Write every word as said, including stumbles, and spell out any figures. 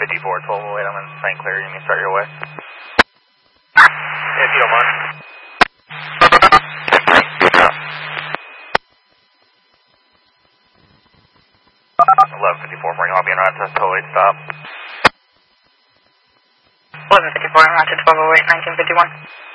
fifty-four, twelve oh eight, I'm in Saint Clair, you may start your way. If you don't mind. eleven fifty-four, bring Hobby and Route to twelve oh eight, stop. eleven fifty-four, Route to twelve oh eight, nineteen fifty-one.